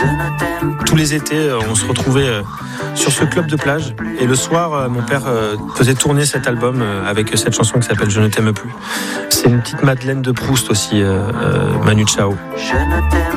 Tous les étés, on se retrouvait sur ce club de plage. Et le soir, mon père faisait tourner cet album avec cette chanson qui s'appelle « Je ne t'aime plus ». C'est une petite Madeleine de Proust aussi, Manu Chao.